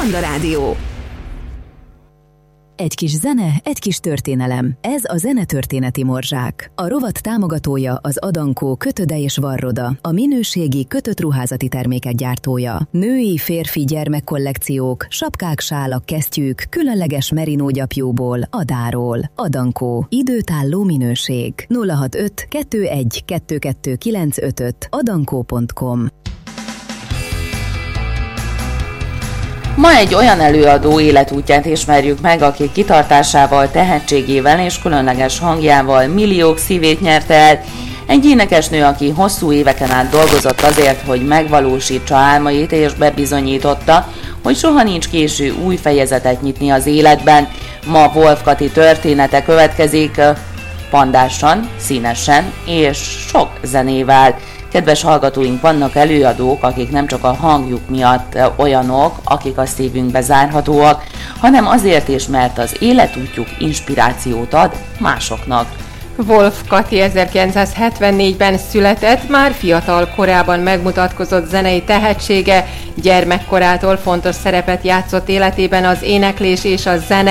Sláger Rádió. Egy kis zene, egy kis történelem. Ez a Zenetörténeti Morzsák. A rovat támogatója az Adankó Kötöde és Varroda, a minőségi kötött ruházati termékek gyártója. Női, férfi, gyermekkollekciók, sapkák, sálak, kesztyűk, különleges merinógyapjúból, Adáról. Adankó. Időtálló minőség. 065 21 22 955 adankó.com. Ma egy olyan előadó életútját ismerjük meg, aki kitartásával, tehetségével és különleges hangjával milliók szívét nyerte el. Egy énekesnő, aki hosszú éveken át dolgozott azért, hogy megvalósítsa álmait, és bebizonyította, hogy soha nincs késő új fejezetet nyitni az életben. Ma Wolf Kati története következik, pandásan, színesen és sok zenével. Kedves hallgatóink, vannak előadók, akik nem csak a hangjuk miatt olyanok, akik a szívünkbe zárhatóak, hanem azért is, mert az életútjuk inspirációt ad másoknak. Wolf Kati 1974-ben született, már fiatal korában megmutatkozott zenei tehetsége, gyermekkorától fontos szerepet játszott életében az éneklés és a zene.